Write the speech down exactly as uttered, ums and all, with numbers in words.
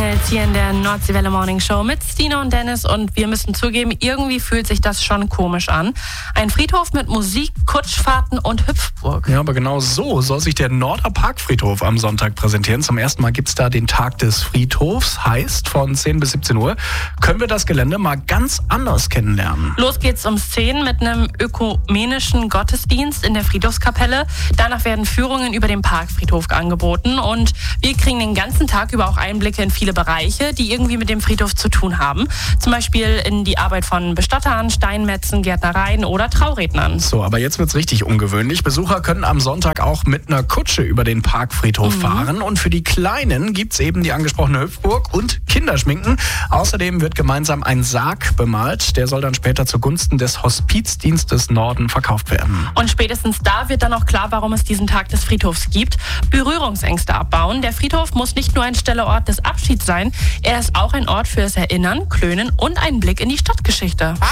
E-Mails hier in der Nordseewelle Morning Show mit Stina und Dennis und wir müssen zugeben, irgendwie fühlt sich das schon komisch an. Ein Friedhof mit Musik, Kutschfahrten und Hüpfburg. Ja, aber genau so soll sich der Norder Parkfriedhof am Sonntag präsentieren. Zum ersten Mal gibt's da den Tag des Friedhofs, heißt von zehn bis siebzehn Uhr können wir das Gelände mal ganz anders kennenlernen. Los geht's um zehn mit einem ökumenischen Gottesdienst in der Friedhofskapelle. Danach werden Führungen über den Parkfriedhof angeboten und wir kriegen den ganzen Tag über auch Einblicke in viele Bereiche, die irgendwie mit dem Friedhof zu tun haben. Zum Beispiel in die Arbeit von Bestattern, Steinmetzen, Gärtnereien oder Traurednern. So, aber jetzt wird's richtig ungewöhnlich. Besucher können am Sonntag auch mit einer Kutsche über den Parkfriedhof mhm. fahren. Und für die Kleinen gibt's eben die angesprochene Hüpfburg und Kinderschminken. Außerdem wird gemeinsam ein Sarg bemalt. Der soll dann später zugunsten des Hospizdienstes Norden verkauft werden. Und spätestens da wird dann auch klar, warum es diesen Tag des Friedhofs gibt. Berührungsängste abbauen. Der Friedhof muss nicht nur ein Stelleort des Abschieds sein, er ist auch ein Ort fürs Erinnern, Klönen und ein Blick in die Stadtgeschichte.